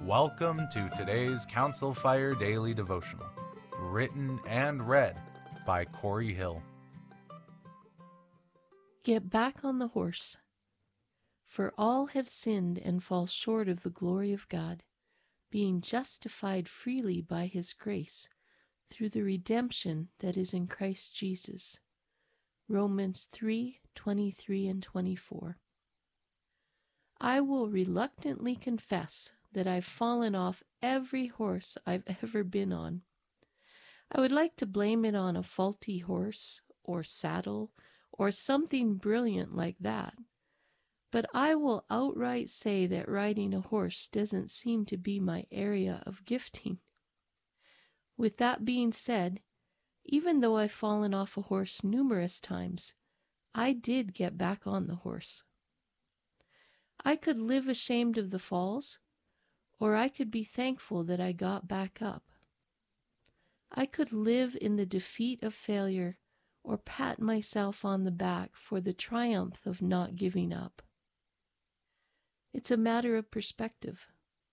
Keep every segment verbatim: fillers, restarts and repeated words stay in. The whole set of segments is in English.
Welcome to today's Council Fire Daily Devotional, written and read by Corey Hill. Get back on the horse. For all have sinned and fall short of the glory of God, being justified freely by his grace through the redemption that is in Christ Jesus. Romans three twenty-three and twenty-four. I will reluctantly confess that I've fallen off every horse I've ever been on. I would like to blame it on a faulty horse or saddle or something brilliant like that. But I will outright say that riding a horse doesn't seem to be my area of gifting. With that being said, even though I've fallen off a horse numerous times, I did get back on the horse. I could live ashamed of the falls, or I could be thankful that I got back up. I could live in the defeat of failure, or pat myself on the back for the triumph of not giving up. It's a matter of perspective.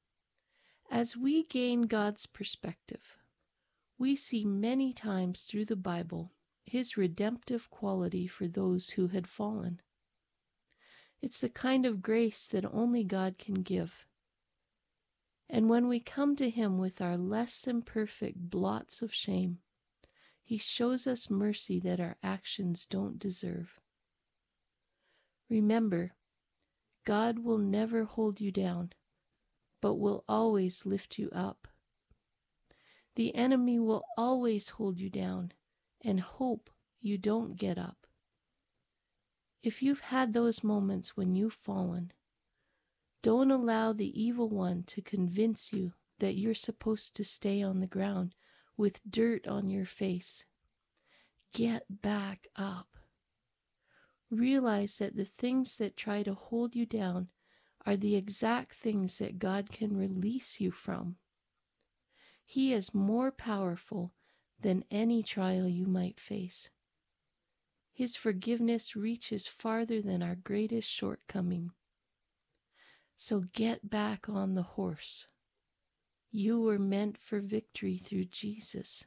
As we gain God's perspective, we see many times through the Bible his redemptive quality for those who had fallen. It's the kind of grace that only God can give. And when we come to him with our less than perfect blots of shame, he shows us mercy that our actions don't deserve. Remember, God will never hold you down, but will always lift you up. The enemy will always hold you down and hope you don't get up. If you've had those moments when you've fallen, don't allow the evil one to convince you that you're supposed to stay on the ground with dirt on your face. Get back up. Realize that the things that try to hold you down are the exact things that God can release you from. He is more powerful than any trial you might face. His forgiveness reaches farther than our greatest shortcoming. So get back on the horse. You were meant for victory through Jesus.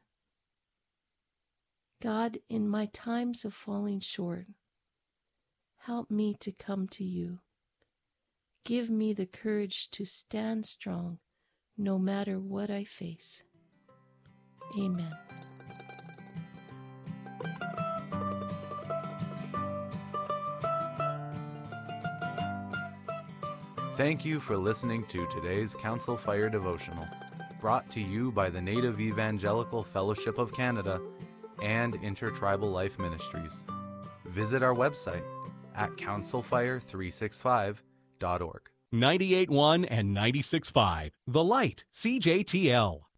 God, in my times of falling short, help me to come to you. Give me the courage to stand strong no matter what I face. Amen. Thank you for listening to today's Council Fire Devotional, brought to you by the Native Evangelical Fellowship of Canada and Intertribal Life Ministries. Visit our website at council fire three sixty-five dot org. ninety-eight point one and ninety-six point five, The Light, C J T L.